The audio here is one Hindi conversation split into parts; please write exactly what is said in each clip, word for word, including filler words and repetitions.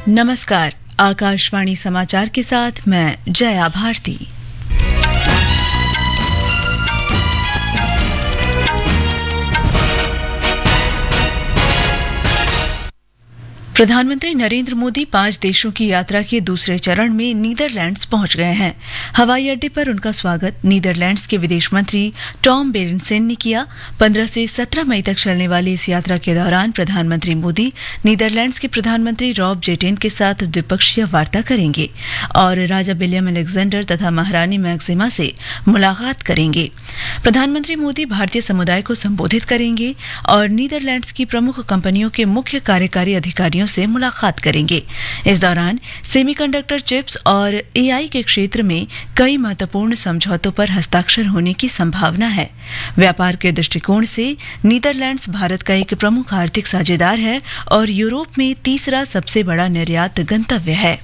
नमस्कार, आकाशवाणी समाचार के साथ मैं जया भारती। प्रधानमंत्री नरेंद्र मोदी पांच देशों की यात्रा के दूसरे चरण में नीदरलैंड्स पहुंच गए हैं। हवाई अड्डे पर उनका स्वागत नीदरलैंड्स के विदेश मंत्री टॉम बेरेनसेन ने किया। पंद्रह से सत्रह मई तक चलने वाली इस यात्रा के दौरान प्रधानमंत्री मोदी नीदरलैंड्स के प्रधानमंत्री रॉब जेटेन के साथ द्विपक्षीय वार्ता करेंगे और राजा विलियम अलेक्जेंडर तथा महारानी मैक्सिमा से मुलाकात करेंगे। प्रधानमंत्री मोदी भारतीय समुदाय को संबोधित करेंगे और नीदरलैंड्स की प्रमुख कंपनियों के मुख्य कार्यकारी अधिकारियों से मुलाकात करेंगे। इस दौरान सेमीकंडक्टर चिप्स और एआई के क्षेत्र में कई महत्वपूर्ण समझौतों पर हस्ताक्षर होने की संभावना है। व्यापार के दृष्टिकोण से नीदरलैंड्स भारत का एक प्रमुख आर्थिक साझेदार है और यूरोप में तीसरा सबसे बड़ा निर्यात गंतव्य है।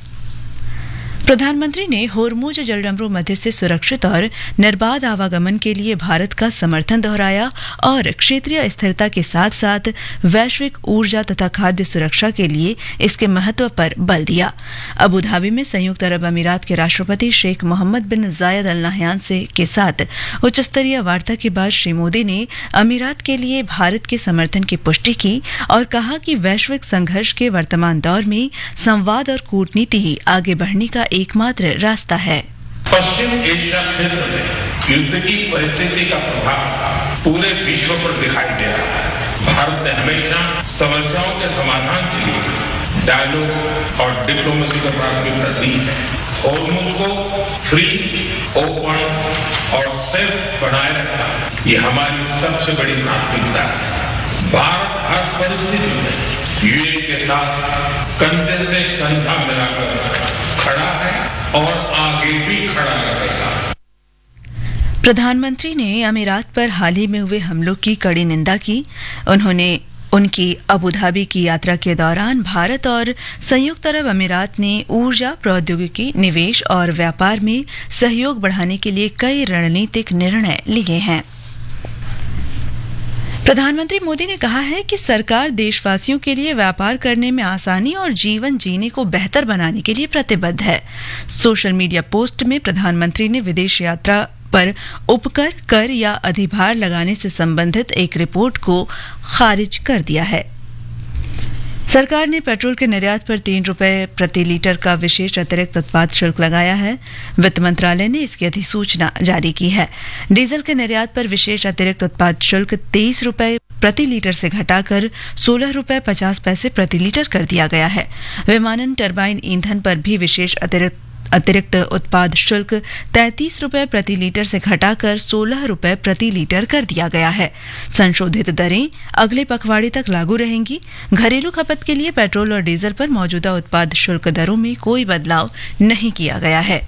प्रधानमंत्री ने होर्मुज जलडंबरों मध्य से सुरक्षित और निर्बाध आवागमन के लिए भारत का समर्थन दोहराया और क्षेत्रीय स्थिरता के साथ साथ वैश्विक ऊर्जा तथा खाद्य सुरक्षा के लिए इसके महत्व पर बल दिया। अबू धाबी में संयुक्त अरब अमीरात के राष्ट्रपति शेख मोहम्मद बिन जायद अल नहयान से के साथ उच्च स्तरीय वार्ता के बाद श्री मोदी ने अमीरात के लिए भारत के समर्थन की पुष्टि की और कहा कि वैश्विक संघर्ष के वर्तमान दौर में संवाद और कूटनीति ही आगे बढ़ने का एकमात्र रास्ता है। पश्चिम एशिया क्षेत्र में युद्ध की परिस्थिति का प्रभाव पूरे विश्व पर दिखाई दे रहा है। भारत ने हमेशा समस्याओं के समाधान के लिए डायलॉग और डिप्लोमेसी को प्राथमिकता दी है। होर्मुज को फ्री, ओपन और सेफ बनाए रखना ये हमारी सबसे बड़ी प्राथमिकता है। भारत हर परिस्थिति में यूएई के साथ कंधे से कंधा मिलाकर खड़ा है और आगे भी खड़ा रहेगा। प्रधानमंत्री ने अमीरात पर हाल ही में हुए हमलों की कड़ी निंदा की। उन्होंने उनकी अबू धाबी की यात्रा के दौरान भारत और संयुक्त अरब अमीरात ने ऊर्जा, प्रौद्योगिकी, निवेश और व्यापार में सहयोग बढ़ाने के लिए कई रणनीतिक निर्णय लिए हैं। प्रधानमंत्री मोदी ने कहा है कि सरकार देशवासियों के लिए व्यापार करने में आसानी और जीवन जीने को बेहतर बनाने के लिए प्रतिबद्ध है। सोशल मीडिया पोस्ट में प्रधानमंत्री ने विदेश यात्रा पर उपकर, कर या अधिभार लगाने से संबंधित एक रिपोर्ट को खारिज कर दिया है। सरकार ने पेट्रोल के निर्यात पर तीन रुपए प्रति लीटर का विशेष अतिरिक्त उत्पाद शुल्क लगाया है। वित्त मंत्रालय ने इसकी अधिसूचना जारी की है। डीजल के निर्यात पर विशेष अतिरिक्त उत्पाद शुल्क तेईस रुपए प्रति लीटर से घटाकर सोलह रुपए पचास पैसे प्रति लीटर कर दिया गया है। विमानन टरबाइन ईंधन पर भी विशेष अतिरिक्त अतिरिक्त उत्पाद शुल्क तैंतीस रुपए प्रति लीटर से घटाकर सोलह रुपए प्रति लीटर कर दिया गया है। संशोधित दरें अगले पखवाड़े तक लागू रहेंगी। घरेलू खपत के लिए पेट्रोल और डीजल पर मौजूदा उत्पाद शुल्क दरों में कोई बदलाव नहीं किया गया है।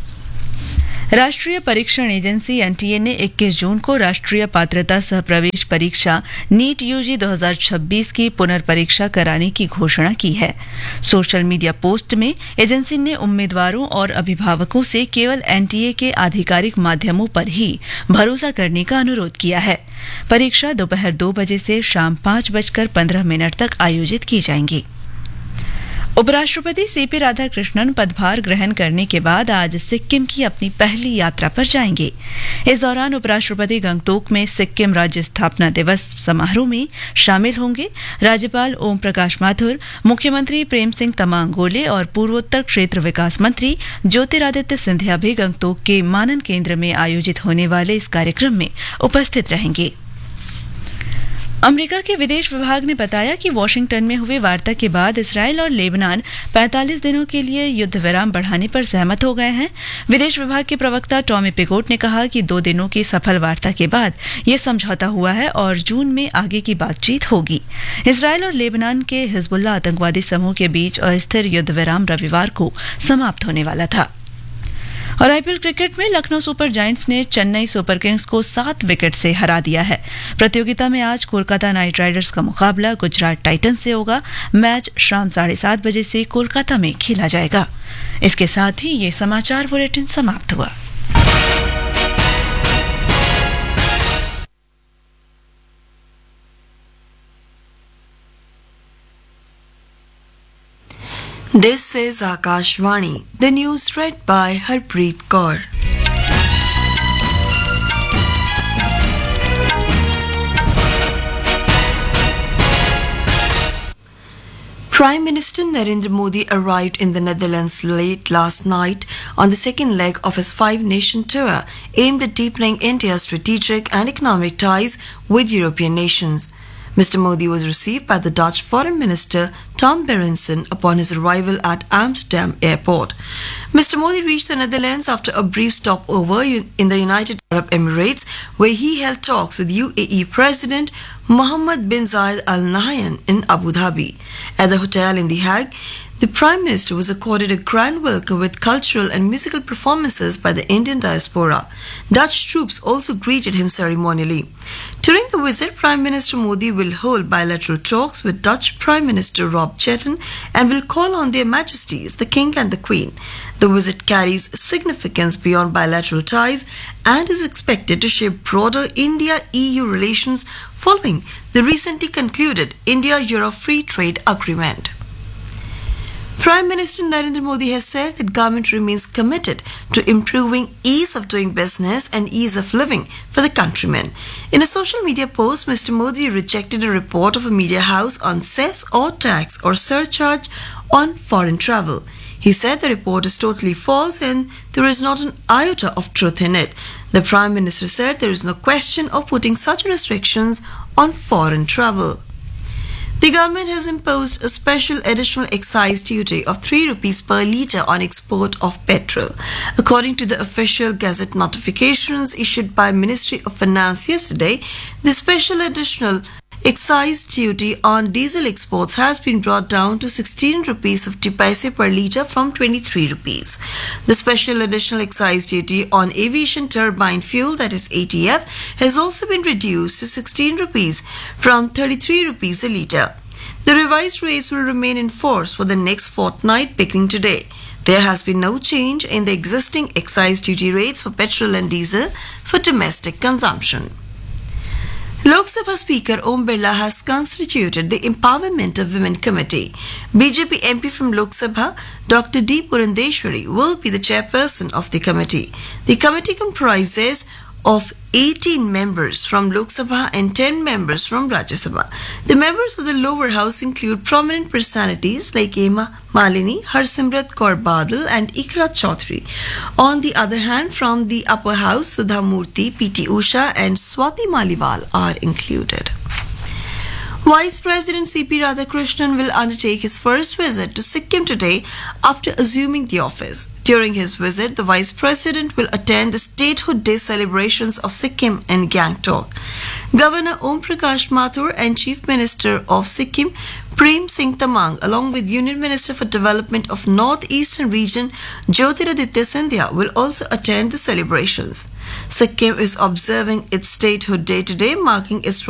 राष्ट्रीय परीक्षण एजेंसी एनटीए ने इक्कीस जून को राष्ट्रीय पात्रता सह प्रवेश परीक्षा नीट यूजी दो हज़ार छब्बीस की पुनर्परीक्षा कराने की घोषणा की है। सोशल मीडिया पोस्ट में एजेंसी ने उम्मीदवारों और अभिभावकों से केवल एनटीए के आधिकारिक माध्यमों पर ही भरोसा करने का अनुरोध किया है। परीक्षा दोपहर दो बजे से शाम पाँच बजकर पंद्रह मिनट तक आयोजित की जाएंगी। उपराष्ट्रपति सीपी राधाकृष्णन पदभार ग्रहण करने के बाद आज सिक्किम की अपनी पहली यात्रा पर जाएंगे। इस दौरान उपराष्ट्रपति गंगटोक में सिक्किम राज्य स्थापना दिवस समारोह में शामिल होंगे। राज्यपाल ओम प्रकाश माथुर, मुख्यमंत्री प्रेम सिंह तमांग गोले और पूर्वोत्तर क्षेत्र विकास मंत्री ज्योतिरादित्य सिंधिया भी गंगटोक के मानन केंद्र में आयोजित होने वाले इस कार्यक्रम में उपस्थित रहेंगे। अमेरिका के विदेश विभाग ने बताया कि वाशिंगटन में हुई वार्ता के बाद इसराइल और लेबनान पैंतालीस दिनों के लिए युद्ध विराम बढ़ाने पर सहमत हो गए हैं। विदेश विभाग के प्रवक्ता टॉमी पिकोट ने कहा कि दो दिनों की सफल वार्ता के बाद ये समझौता हुआ है और जून में आगे की बातचीत होगी। इसराइल और लेबनान के हिजबुल्लाह आतंकवादी समूह के बीच अस्थिर युद्ध विराम रविवार को समाप्त होने वाला था। और आईपीएल क्रिकेट में लखनऊ सुपर जायंट्स ने चेन्नई सुपर किंग्स को सात विकेट से हरा दिया है। प्रतियोगिता में आज कोलकाता नाइट राइडर्स का मुकाबला गुजरात टाइटंस से होगा। मैच शाम साढ़े सात बजे से कोलकाता में खेला जाएगा। इसके साथ ही ये समाचार बुलेटिन समाप्त हुआ। This is Akashvani, the news read by Harpreet Kaur. Prime Minister Narendra Modi arrived in the Netherlands late last night on the second leg of his five-nation tour aimed at deepening India's strategic and economic ties with European nations. Mister Modi was received by the Dutch Foreign Minister Tom Berendsen upon his arrival at Amsterdam Airport. Mister Modi reached the Netherlands after a brief stopover in the United Arab Emirates, where he held talks with U A E President Mohammed bin Zayed Al Nahyan in Abu Dhabi. At the hotel in The Hague, the Prime Minister was accorded a grand welcome with cultural and musical performances by the Indian diaspora. Dutch troops also greeted him ceremonially. During the visit, Prime Minister Modi will hold bilateral talks with Dutch Prime Minister Rob Jetten and will call on their Majesties, the King and the Queen. The visit carries significance beyond bilateral ties and is expected to shape broader India-E U relations following the recently concluded India-Europe Free Trade Agreement. Prime Minister Narendra Modi has said that government remains committed to improving ease of doing business and ease of living for the countrymen. In a social media post, Mister Modi rejected a report of a media house on cess or tax or surcharge on foreign travel. He said the report is totally false and there is not an iota of truth in it. The Prime Minister said there is no question of putting such restrictions on foreign travel. The government has imposed a special additional excise duty of three rupees per litre on export of petrol. According to the official Gazette notifications issued by Ministry of Finance yesterday, the special additional excise duty on diesel exports has been brought down to sixteen rupees fifty paise per litre from twenty-three rupees. The special additional excise duty on aviation turbine fuel, that is A T F, has also been reduced to sixteen rupees from thirty-three rupees a litre. The revised rates will remain in force for the next fortnight beginning today. There has been no change in the existing excise duty rates for petrol and diesel for domestic consumption. Lok Sabha Speaker Om Birla has constituted the Empowerment of Women Committee. B J P M P from Lok Sabha, Doctor D. Purandeshwari, will be the chairperson of the committee. The committee comprises of eighteen members from Lok Sabha and ten members from Rajya Sabha. The members of the lower house include prominent personalities like Hema Malini, Harsimrat Kaur Badal and Ikra Chaudhary. On the other hand, from the upper house, Sudha Murthy, P T Usha and Swati Maliwal are included. Vice President C P Radhakrishnan will undertake his first visit to Sikkim today after assuming the office. During his visit, the Vice President will attend the Statehood Day celebrations of Sikkim in Gangtok. Governor Om Prakash Mathur and Chief Minister of Sikkim, Prem Singh Tamang, along with Union Minister for Development of North Eastern Region, Jyotiraditya Scindia, will also attend the celebrations. Sikkim is observing its Statehood Day today, marking its